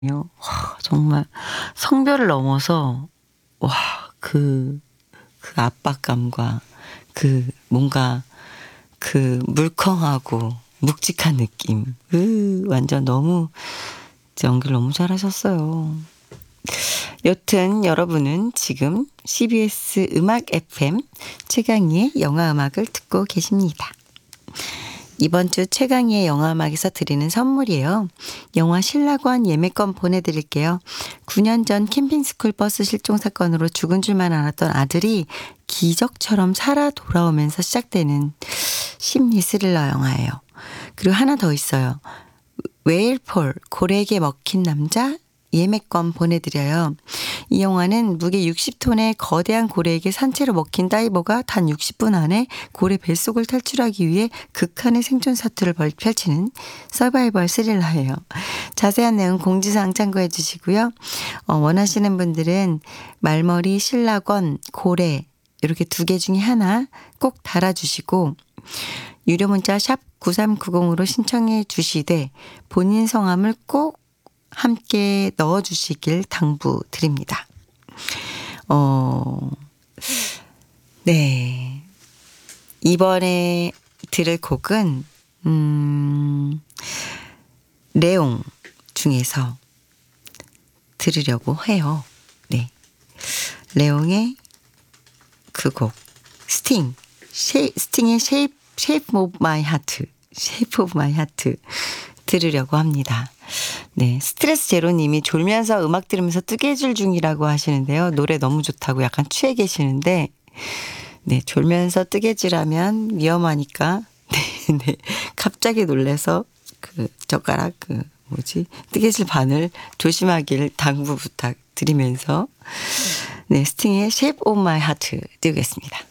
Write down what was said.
정말 성별을 넘어서 와 그 압박감과 뭔가 물컹하고 묵직한 느낌. 완전 너무 연기를 너무 잘하셨어요. 여튼 여러분은 지금 CBS 음악 FM 최강희의 영화음악을 듣고 계십니다. 이번 주 최강희의 영화음악에서 드리는 선물이에요. 영화 신라권 예매권 보내드릴게요. 9년 전 캠핑스쿨 버스 실종 사건으로 죽은 줄만 알았던 아들이 기적처럼 살아 돌아오면서 시작되는 심리 스릴러 영화예요. 그리고 하나 더 있어요. 웨일폴 고래에게 먹힌 남자 예매권 보내드려요. 이 영화는 무게 60톤의 거대한 고래에게 산채로 먹힌 다이버가 단 60분 안에 고래 뱃속을 탈출하기 위해 극한의 생존 사투를 펼치는 서바이벌 스릴러예요. 자세한 내용 공지사항 참고해 주시고요. 원하시는 분들은 말머리 신라권 고래 이렇게 두 개 중에 하나 꼭 달아주시고 유료 문자 샵 9390으로 신청해 주시되 본인 성함을 꼭 함께 넣어주시길 당부드립니다. 네. 이번에 들을 곡은 레옹 중에서 들으려고 해요. 네. 레옹의 그 곡 스팅의 Shape of My Heart Shape of My Heart 들으려고 합니다. 네, 스트레스 제로님이 졸면서 음악 들으면서 뜨개질 중이라고 하시는데요. 노래 너무 좋다고 약간 취해 계시는데 네, 졸면서 뜨개질하면 위험하니까 네, 갑자기 놀래서 젓가락 뜨개질 바늘 조심하길 당부 부탁드리면서 네, 스팅의 Shape of My Heart 띄우겠습니다.